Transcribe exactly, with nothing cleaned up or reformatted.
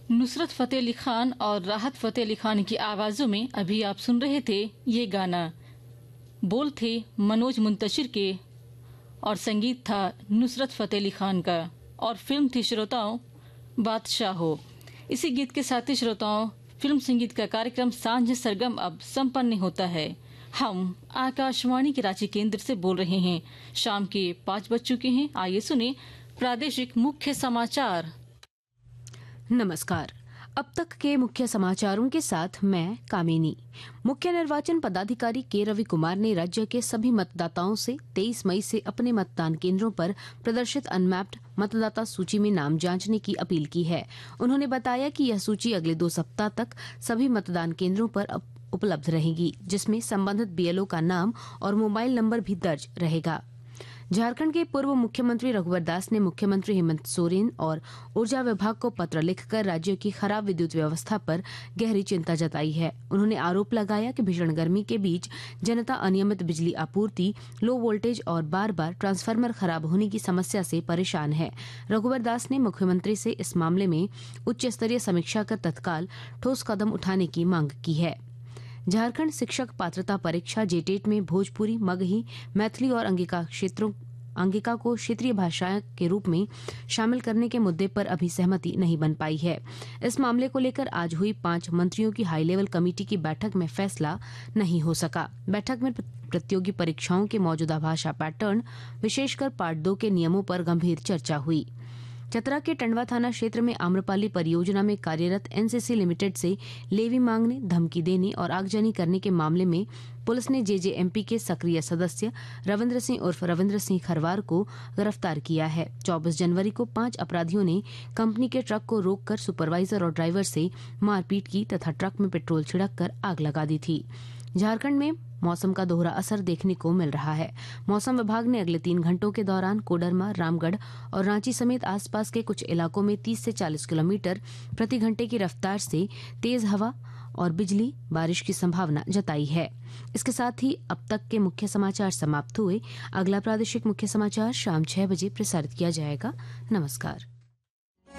नुसरत फतेह अली खान और राहत फतेह अली खान की आवाजों में अभी आप सुन रहे थे ये गाना। बोल थे मनोज मुंतशिर के और संगीत था नुसरत फतेह अली खान का और फिल्म थी श्रोताओं बादशाह हो। इसी गीत के साथ ही श्रोताओं फिल्म संगीत का कार्यक्रम सांझ सरगम अब संपन्न होता है। हम आकाशवाणी के रांची केंद्र से बोल रहे हैं। शाम के पाँच बज चुके हैं। आइए सुने प्रादेशिक मुख्य समाचार। नमस्कार। अब तक के मुख्य समाचारों के साथ मैं कामिनी। मुख्य निर्वाचन पदाधिकारी के रवि कुमार ने राज्य के सभी मतदाताओं से तेईस मई से अपने मतदान केंद्रों पर प्रदर्शित अनमैप्ड मतदाता सूची में नाम जांचने की अपील की है। उन्होंने बताया कि यह सूची अगले दो सप्ताह तक सभी मतदान केंद्रों पर उपलब्ध रहेगी, जिसमें संबंधित बीएलओ का नाम और मोबाइल नंबर भी दर्ज रहेगा। झारखंड के पूर्व मुख्यमंत्री रघुवर दास ने मुख्यमंत्री हेमंत सोरेन और ऊर्जा विभाग को पत्र लिखकर राज्य की खराब विद्युत व्यवस्था पर गहरी चिंता जताई है। उन्होंने आरोप लगाया कि भीषण गर्मी के बीच जनता अनियमित बिजली आपूर्ति, लो वोल्टेज और बार बार ट्रांसफार्मर खराब होने की समस्या से परेशान है। रघुवर दास ने मुख्यमंत्री से इस मामले में उच्च स्तरीय समीक्षा कर तत्काल ठोस कदम उठाने की मांग की है। झारखंड शिक्षक पात्रता परीक्षा जेटेट में भोजपुरी, मगही, मैथिली और अंगिका क्षेत्रों अंगिका को क्षेत्रीय भाषा के रूप में शामिल करने के मुद्दे पर अभी सहमति नहीं बन पाई है। इस मामले को लेकर आज हुई पांच मंत्रियों की हाई लेवल कमेटी की बैठक में फैसला नहीं हो सका। बैठक में प्रतियोगी परीक्षाओं के मौजूदा भाषा पैटर्न, विशेषकर पार्ट दो के नियमों पर गंभीर चर्चा हुई। चतरा के टंडवा थाना क्षेत्र में आम्रपाली परियोजना में कार्यरत एनसीसी लिमिटेड से लेवी मांगने, धमकी देने और आगजनी करने के मामले में पुलिस ने जेजेएमपी के सक्रिय सदस्य रविंद्र सिंह उर्फ रविंद्र सिंह खरवार को गिरफ्तार किया है। चौबीस जनवरी को पांच अपराधियों ने कंपनी के ट्रक को रोककर सुपरवाइजर और ड्राइवर से मारपीट की तथा ट्रक में पेट्रोल छिड़ककर आग लगा दी थी। झारखंड में मौसम का दोहरा असर देखने को मिल रहा है। मौसम विभाग ने अगले तीन घंटों के दौरान कोडरमा, रामगढ़ और रांची समेत आसपास के कुछ इलाकों में तीस से चालीस किलोमीटर प्रति घंटे की रफ्तार से तेज हवा और बिजली बारिश की संभावना जताई है। इसके साथ ही अब तक के मुख्य समाचार समाप्त हुए। अगला प्रादेशिक मुख्य समाचार शाम छह बजे प्रसारित किया जाएगा। नमस्कार।